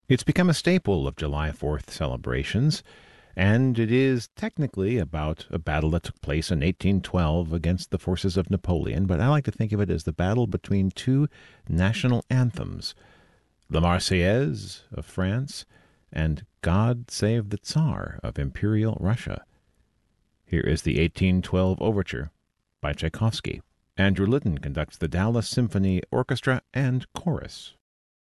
It's become a staple of July 4th celebrations, and it is technically about a battle that took place in 1812 against the forces of Napoleon, but I like to think of it as the battle between two national anthems, the Marseillaise of France and God Save the Tsar of Imperial Russia. Here is the 1812 Overture by Tchaikovsky. Andrew Litton conducts the Dallas Symphony Orchestra and Chorus.